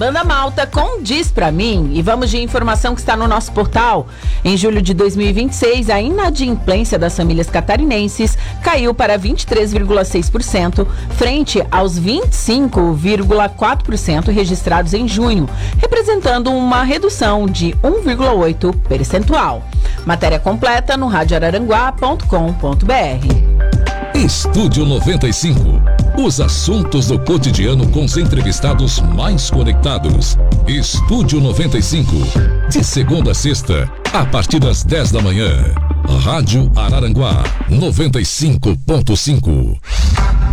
Banda Malta com Diz Pra Mim. E vamos de informação que está no nosso portal. Em julho de 2026, a inadimplência das famílias catarinenses caiu para 23,6%, frente aos 25,4% registrados em junho, representando uma redução de 1,8 percentual. Matéria completa no radioararanguá.com.br. Estúdio 95. Os assuntos do cotidiano com os entrevistados mais conectados. Estúdio 95. De segunda a sexta, a partir das 10 da manhã. Rádio Araranguá 95.5.